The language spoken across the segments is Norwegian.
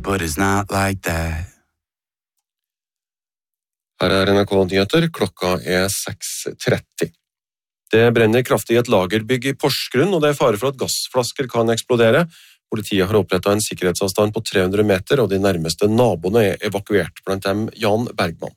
but it's not like that. Her NRK-nyheter, klokka 6:30. Det brenner kraftig i et lagerbygg i Porsgrunn, og det fare for at gassflasker kan eksplodere. Politiet har opprettet en sikkerhetsavstand på 300 meter, og de nærmeste naboene evakuert, blant dem Jan Bergman.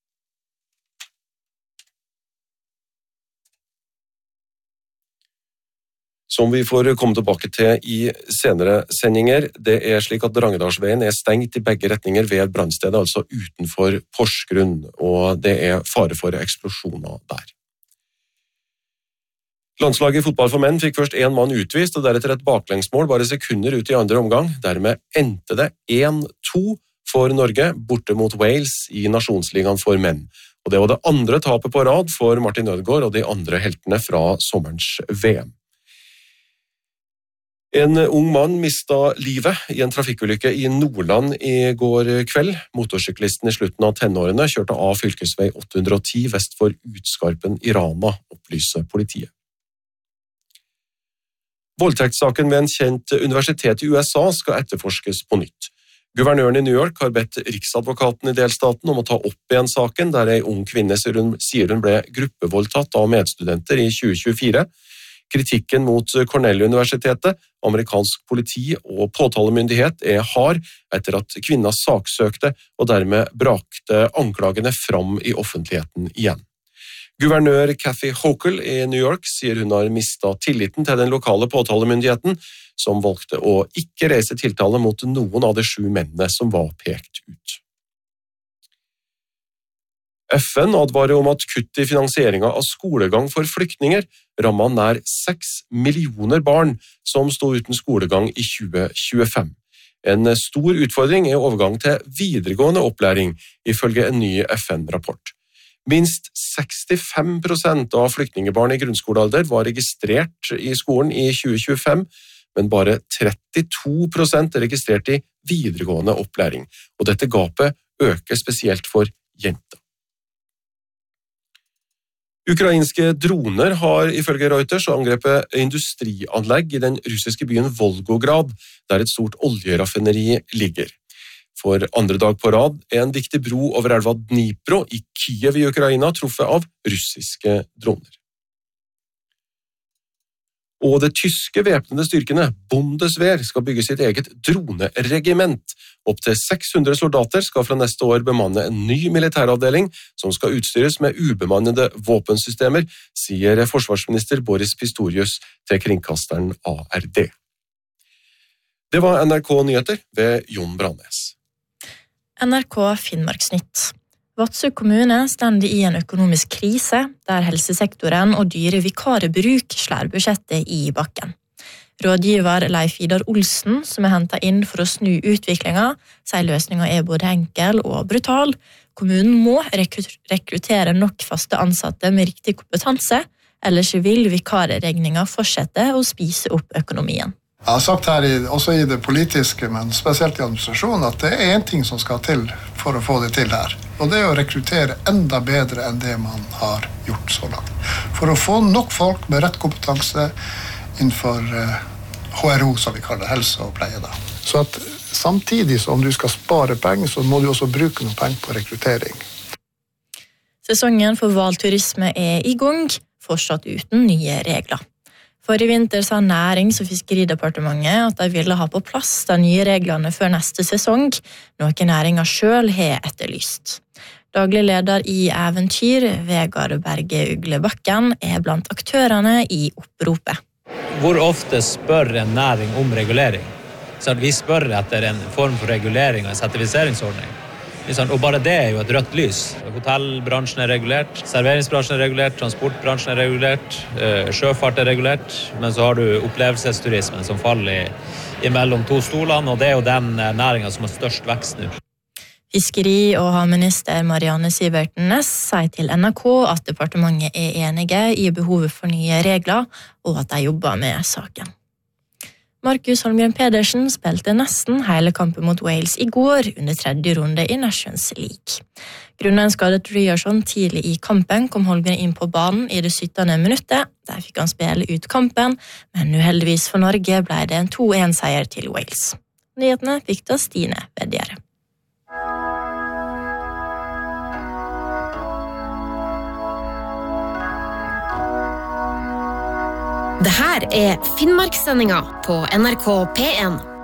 Som vi får komme tilbake til i senere sendinger, det slik at Drangedalsveien stengt i begge retninger ved brannstedet, altså utenfor Porsgrunn, og det fare for eksplosjoner der. Landslaget i fotball for menn fikk først en mann utvist, og deretter et baklengsmål bare sekunder ut i andre omgang. Dermed endte det 1-2 for Norge, borte mot Wales i Nasjonsligaen for menn. Og det var det andre tapet på rad for Martin Ødegaard og de andre heltene fra sommerens VM. En ung mann mistet livet i en trafikkulykke i Nordland i går kveld. Motorsyklisten i slutten av tenårene kjørte av fylkesvei 810 vest for Utskarpen i Rana, opplyser politiet. Voldtektssaken ved en kjent universitet i USA skal etterforskes på nytt. Guvernøren i New York har bedt riksadvokaten i delstaten om å ta opp igjen saken, der en ung kvinne sier hun ble gruppevoldtatt av medstudenter i 2024. Kritikken mot Cornell-universitetet, amerikansk politi og påtalemyndighet hard etter at kvinna saksøkte og dermed brakte anklagene fram i offentligheten igjen. Guvernør Kathy Hochul i New York sier hun har mistet tilliten til den lokale påtalemyndigheten, som valgte å ikke reise tiltale mot noen av de 7 mennene som var pekt ut. FN advarer om at kutt i finansieringen av skolegang for flyktninger rammer nær 6 millioner barn som stod uten skolegang i 2025. En stor utfordring overgang til videregående opplæring, ifølge en ny FN-rapport. Minst 65% av flyktningebarn i grunnskolealder var registrert i skolen i 2025, men bare 32% registrert i videregående opplæring, og dette gapet øker spesielt for jenter. Ukrainske droner har ifølge Reuters angrepet industrianlegg i den russiske byen Volgograd, der et stort oljeraffineri ligger. For andre dag på rad en viktig bro over elva Dnipro i Kiev i Ukraina truffet av russiske droner. Og det tyske væpnede styrkene, Bundeswehr, skal bygge sitt eget droneregiment. Opp til 600 soldater skal fra neste år bemanne en ny militæravdeling som skal utstyres med ubemannede våpensystemer, sier forsvarsminister Boris Pistorius til kringkasteren ARD. Det var NRK Nyheter ved Jon Brannes. NRK Finnmarksnytt. Vadsø kommune stender i en økonomisk krise, der helsesektoren og dyre vikarbruk slår budsjettet i bakken. Rådgiver Leif Idar Olsen, som hentet inn for å snu utviklingen, sier løsningen både enkel og brutal. Kommunen må rekruttere nok faste ansatte med riktig kompetanse, ellers vil vikarregningen fortsette å spise opp økonomien. Jeg har sagt her, også i det politiske, men spesielt i administrasjonen, at det en ting som skal til for å få det til her. Og det å rekruttere enda bedre enn det man har gjort så langt. For å få nok folk med rett kompetanse innenfor HRO, som vi kaller det, helse og pleie. Da. Så at samtidig som du skal spare penger, så må du også bruke noen penger på rekruttering. Sesongen for hvalturisme i gang, fortsatt uten nye regler. Forrige vinter sa Nærings- og fiskeridepartementet at de ville ha på plass de nye reglene før neste sesong, noe næringen selv har etterlyst. Daglig leder i Eventyr, Vegard Berge Uglebakken, blant aktørene i oppropet. Hvor ofte spør en næring om regulering? Så vi spør etter en form for regulering og en sertifiseringsordning. Og bare det jo et rødt lys. Hotellbransjen regulert, serveringsbransjen regulert, transportbransjen regulert, sjøfart regulert, men så har du opplevelsesturismen som faller imellom 2 stolene, og det jo den næringen som har størst vekst nå. Fiskeri- og havminister Marianne Sivertsen Næss sier til NRK at departementet enige i behovet for nye regler, og at de jobber med saken. Markus Holmgren Pedersen spilte nesten hele kampen mot Wales i går under 3. runde i Nations League. Grunnet en skadet Ryerson tidlig i kampen kom Holmgren inn på banen i det 17. minuttet. Der fikk han spille ut kampen, men uheldigvis for Norge ble det en 2-1-seier til Wales. Nyhetene fikk da Stine Vedgjerde. Det her Finnmarkssendinga på NRK P1.